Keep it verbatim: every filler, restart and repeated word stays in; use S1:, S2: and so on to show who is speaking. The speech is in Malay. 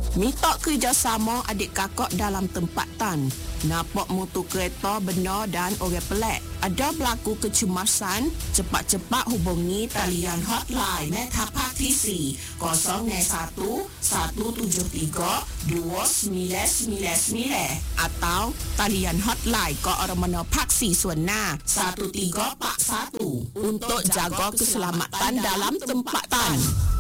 S1: Minta kerjasama adik kakak dalam tempatan. Nampak motor kereta benar dan orang pelik. Ada berlaku kecemasan, cepat-cepat hubungi talian hotline Meta Praktisi kosong satu satu tujuh tiga dua sembilan sembilan sembilan atau talian hotline Keamanan Paksi Suena satu tiga empat satu untuk jaga keselamatan dalam tempatan.